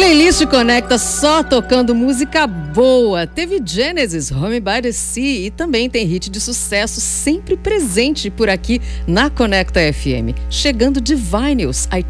Playlist Conecta só tocando música boa. Teve Genesis, Home by the Sea e também tem hit de sucesso sempre presente por aqui na Conecta FM. Chegando de Vinyls,